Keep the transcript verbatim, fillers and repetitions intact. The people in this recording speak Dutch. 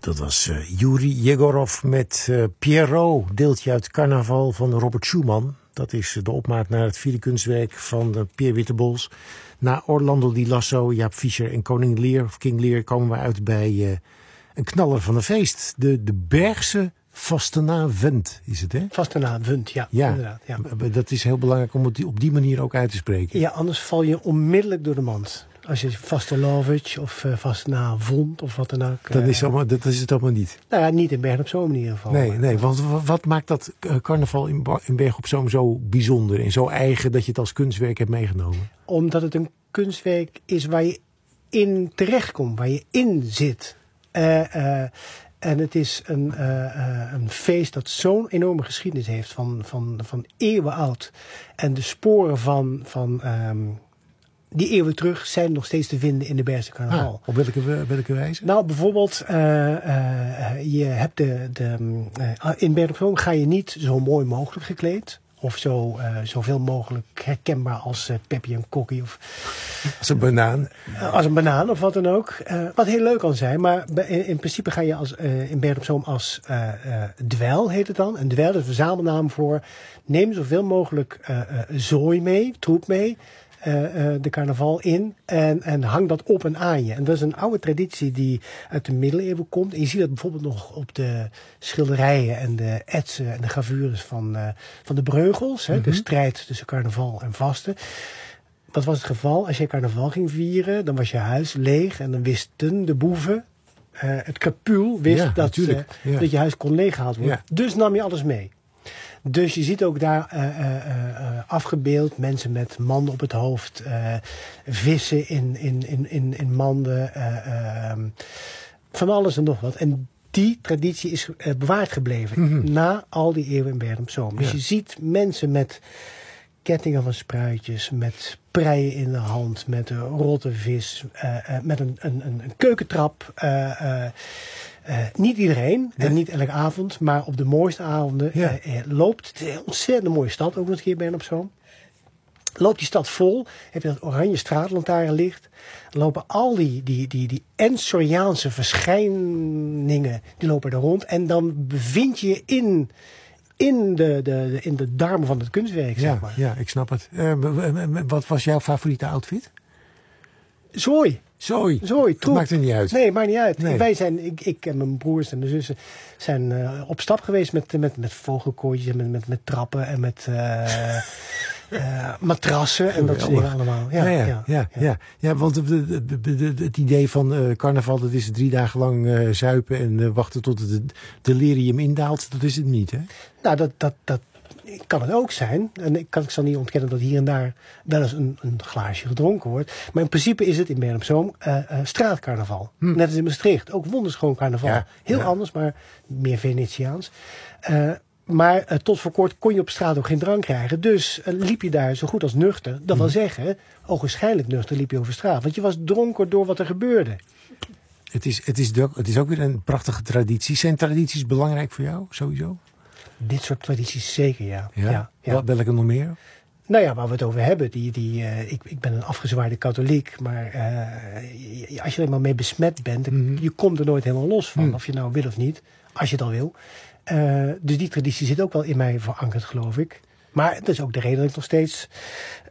Dat was uh, Yuri Yegorov met uh, Pierrot, deeltje uit Carnaval van Robert Schumann. Dat is de opmaat naar het vierde kunstwerk van uh, Peer Wittebols. Na Orlando di Lasso, Jaap Fischer en Koning Lear, of King Lear, komen we uit bij uh, een knaller van een feest. De, de Bergse Vastenavond is het, hè? Vastenavond, ja, ja. inderdaad. Ja. Dat is heel belangrijk om het op die manier ook uit te spreken. Ja, anders val je onmiddellijk door de mand. Als je Vastelovich of uh, Vastenavond of wat dan ook. Dan uh, is, allemaal, dat is het allemaal niet. Nou ja, niet in Bergen op Zoom in ieder geval. Nee, nee, want wat maakt dat carnaval in, in Bergen op Zoom zo bijzonder en zo eigen dat je het als kunstwerk hebt meegenomen? Omdat het een kunstwerk is waar je in terechtkomt, waar je in zit. Uh, uh, en het is een, uh, uh, een feest dat zo'n enorme geschiedenis heeft van, van, van eeuwen oud. En de sporen van... van um, die eeuwen terug zijn nog steeds te vinden in de Bergse carnaval. Ah, op welke, welke wijze? Nou, bijvoorbeeld, uh, uh, je hebt de, de, uh, in Bergen op Zoom ga je niet zo mooi mogelijk gekleed. Of zo, uh, zoveel mogelijk herkenbaar als uh, Peppy en Kokkie. Of als een banaan. Uh, als een banaan of wat dan ook. Uh, wat heel leuk kan zijn. Maar in, in principe ga je als, uh, in Bergen op Zoom als uh, uh, dweil, heet het dan. En dweil is een verzamelnaam voor neem zoveel mogelijk uh, uh, zooi mee, troep mee. Uh, uh, de carnaval in en, en hang dat op en aan je. En dat is een oude traditie die uit de middeleeuwen komt. En je ziet dat bijvoorbeeld nog op de schilderijen en de etsen en de gravures van, uh, van de Breugels. Hè, mm-hmm. De strijd tussen carnaval en vasten. Wat was het geval? Als je carnaval ging vieren, dan was je huis leeg en dan wisten de boeven, uh, het krapul wist ja, dat, uh, ja. dat je huis kon leeggehaald worden. Ja. Dus nam je alles mee. Dus je ziet ook daar uh, uh, uh, afgebeeld mensen met manden op het hoofd, uh, vissen in, in, in, in, in manden, uh, uh, van alles en nog wat. En die traditie is uh, bewaard gebleven mm-hmm. na al die eeuwen in Bergen op Zoom. Dus ja. je ziet mensen met kettingen van spruitjes, met preien in de hand, met een rotte vis, uh, uh, met een, een, een keukentrap. Uh, uh, Uh, niet iedereen nee. en niet elke avond, maar op de mooiste avonden ja. uh, uh, loopt. Het is een ontzettend mooie stad, ook nog een keer Bergen op Zoom. Loopt die stad vol, heb je dat oranje straatlantaarnlicht. Lopen al die, die, die, die Ensoriaanse verschijningen, die lopen er rond. En dan bevind je je in, in, de, de, de, in de darmen van het kunstwerk, zeg ja, maar. Ja, ik snap het. Uh, wat was jouw favoriete outfit? Zooi. Zooi. Zooi, troep. Maakt er niet uit. Nee, maakt niet uit. Nee. Wij zijn, ik, ik en mijn broers en mijn zussen zijn uh, op stap geweest met, met, met vogelkooitjes en met, met, met trappen en met uh, uh, matrassen en dat soort dingen allemaal. Ja, ja, ja, ja, ja, ja. ja. ja want de, de, de, de, het idee van uh, carnaval, dat is drie dagen lang uh, zuipen en uh, wachten tot het de delirium indaalt. Dat is het niet, hè? Nou, dat, dat, dat kan het ook zijn. En ik, kan, ik zal niet ontkennen dat hier en daar wel eens een, een glaasje gedronken wordt. Maar in principe is het in Bergen op Zoom uh, uh, straatcarnaval. Hm. Net als in Maastricht. Ook wonderschoon carnaval. Ja, Heel ja. anders, maar meer Venetiaans. Uh, maar uh, tot voor kort kon je op straat ook geen drank krijgen. Dus uh, liep je daar zo goed als nuchter. Dat hm. wil zeggen, ogenschijnlijk nuchter liep je over straat. Want je was dronken door wat er gebeurde. Het is, het is, het is ook weer een prachtige traditie. Zijn tradities belangrijk voor jou, sowieso? Dit soort tradities zeker, ja. ja? ja, ja. Welke nog meer? Nou ja, waar we het over hebben. Die, die, uh, ik, ik ben een afgezwaaide katholiek. Maar uh, als je er maar mee besmet bent, mm-hmm. je komt er nooit helemaal los van. Mm. Of je nou wil of niet. Als je het al wil. Uh, dus die traditie zit ook wel in mij verankerd, geloof ik. Maar dat is ook de reden dat ik nog steeds